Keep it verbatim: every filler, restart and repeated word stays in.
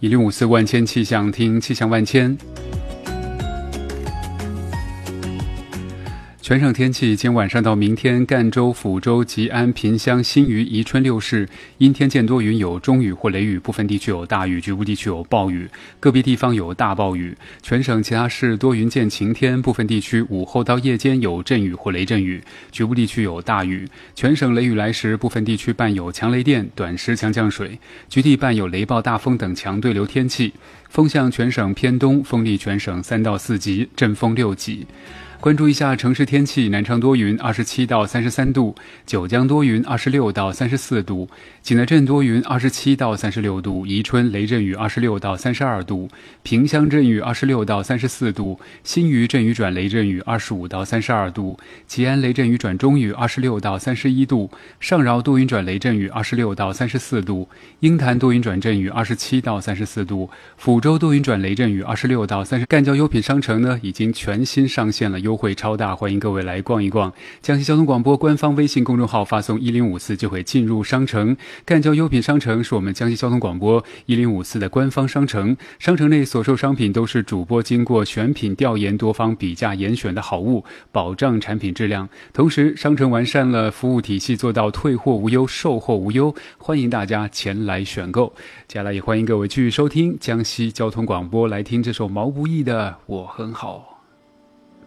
一零五四万千气象，听气象万千。全省天气，今晚上到明天，赣州、抚州、吉安、萍乡、新余、宜春六市阴天见多云，有中雨或雷雨，部分地区有大雨，局部地区有暴雨，个别地方有大暴雨。全省其他市多云见晴天，部分地区午后到夜间有阵雨或雷阵雨，局部地区有大雨。全省雷雨来时，部分地区伴有强雷电、短时强降水，局地伴有雷暴、大风等强对流天气。风向全省偏东，风力全省三到四级，阵风六级。关注一下城市天气，南昌多云，二十七到三十三度；九江多云，二十六到三十四度；济南镇多云，二十七到三十六度；宜春雷阵雨，二十六到三十二度；萍乡阵雨，二十六到三十四度；新余阵雨转雷阵雨，二十五到三十二度；吉安雷阵雨转中雨，二十六到三十一度；上饶多云转雷阵雨，二十六到三十四度；鹰潭多云转阵雨，二十七到三十四度；抚州多云转雷阵雨，二十六到三十。赣交优品商城呢，已经全新上线了优惠超大，欢迎各位来逛一逛。江西交通广播官方微信公众号发送一零五四就会进入商城。赣交优品商城是我们江西交通广播一零五四的官方商城，商城内所售商品都是主播经过选品调研、多方比价严选的好物，保障产品质量。同时，商城完善了服务体系，做到退货无忧、售后无忧，欢迎大家前来选购。接下来也欢迎各位继续收听江西交通广播，来听这首毛不易的《我很好》。